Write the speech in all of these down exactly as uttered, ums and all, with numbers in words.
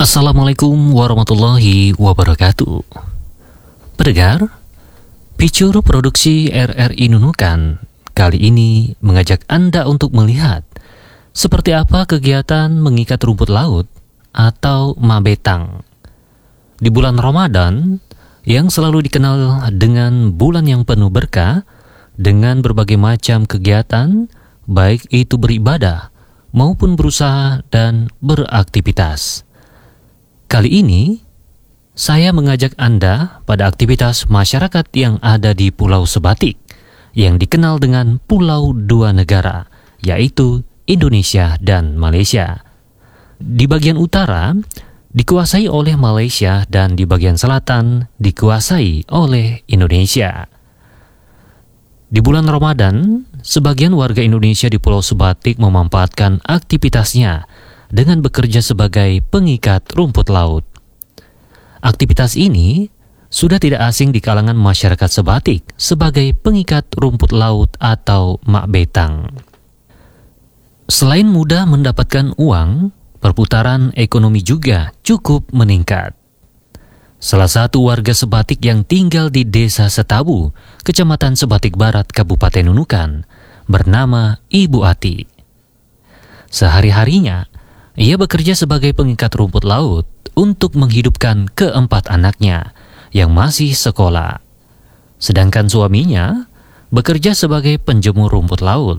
Assalamualaikum warahmatullahi wabarakatuh. Pendengar, Picture Produksi R R I Nunukan kali ini mengajak Anda untuk melihat seperti apa kegiatan mengikat rumput laut atau mabetang di bulan Ramadan yang selalu dikenal dengan bulan yang penuh berkah dengan berbagai macam kegiatan, baik itu beribadah maupun berusaha dan beraktivitas. Kali ini, saya mengajak Anda pada aktivitas masyarakat yang ada di Pulau Sebatik, yang dikenal dengan Pulau Dua Negara, yaitu Indonesia dan Malaysia. Di bagian utara, dikuasai oleh Malaysia dan di bagian selatan, dikuasai oleh Indonesia. Di bulan Ramadan, sebagian warga Indonesia di Pulau Sebatik memanfaatkan aktivitasnya dengan bekerja sebagai pengikat rumput laut. Aktivitas ini sudah tidak asing di kalangan masyarakat Sebatik sebagai pengikat rumput laut atau makbetang. Selain mudah mendapatkan uang, perputaran ekonomi juga cukup meningkat. Salah satu warga Sebatik yang tinggal di Desa Setabu, Kecamatan Sebatik Barat, Kabupaten Nunukan, bernama Ibu Ati. Sehari-harinya, ia bekerja sebagai pengikat rumput laut untuk menghidupkan keempat anaknya yang masih sekolah. Sedangkan suaminya bekerja sebagai penjemur rumput laut.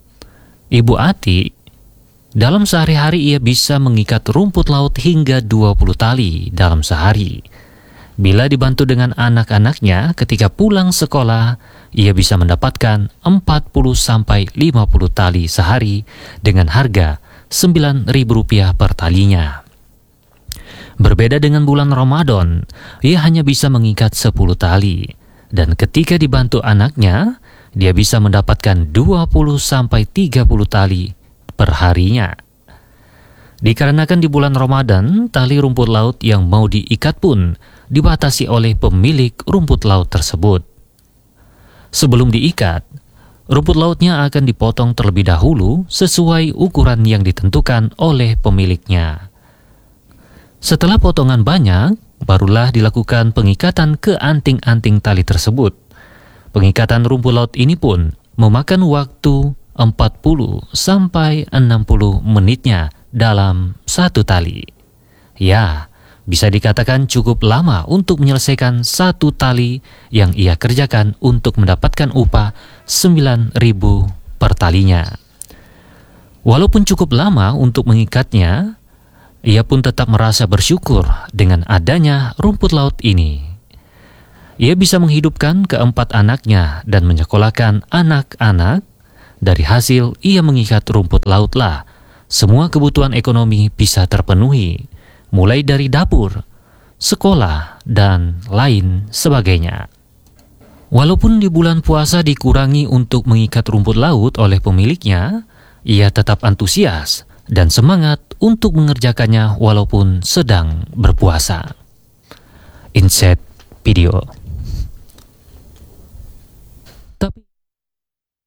Ibu Ati, dalam sehari-hari ia bisa mengikat rumput laut hingga dua puluh tali dalam sehari. Bila dibantu dengan anak-anaknya ketika pulang sekolah, ia bisa mendapatkan empat puluh sampai lima puluh tali sehari dengan harga sembilan ribu rupiah per talinya. Berbeda dengan bulan Ramadan, ia hanya bisa mengikat sepuluh tali, dan ketika dibantu anaknya, dia bisa mendapatkan dua puluh sampai tiga puluh tali per harinya. Dikarenakan di bulan Ramadan, tali rumput laut yang mau diikat pun dibatasi oleh pemilik rumput laut tersebut. Sebelum diikat, rumput lautnya akan dipotong terlebih dahulu sesuai ukuran yang ditentukan oleh pemiliknya. Setelah potongan banyak, barulah dilakukan pengikatan ke anting-anting tali tersebut. Pengikatan rumput laut ini pun memakan waktu empat puluh sampai enam puluh menitnya dalam satu tali. Ya, bisa dikatakan cukup lama untuk menyelesaikan satu tali yang ia kerjakan untuk mendapatkan upah sembilan ribu per talinya. Walaupun cukup lama untuk mengikatnya, ia pun tetap merasa bersyukur dengan adanya rumput laut ini. Ia bisa menghidupkan keempat anaknya dan menyekolahkan anak-anak. Dari hasil ia mengikat rumput lautlah, semua kebutuhan ekonomi bisa terpenuhi, mulai dari dapur, sekolah, dan lain sebagainya. Walaupun di bulan puasa dikurangi untuk mengikat rumput laut oleh pemiliknya, ia tetap antusias dan semangat untuk mengerjakannya walaupun sedang berpuasa. Insert video.